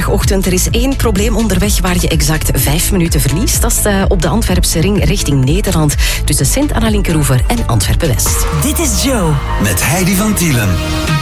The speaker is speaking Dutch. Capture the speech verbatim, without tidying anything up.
zaterdagochtend. Er is één probleem onderweg waar je exact vijf minuten verliest. Dat is uh, op de Antwerpse ring richting Nederland. Tussen Sint-Anna-Linkeroever en Antwerpen-West. Dit is Joe. Met Heidi van Tielen.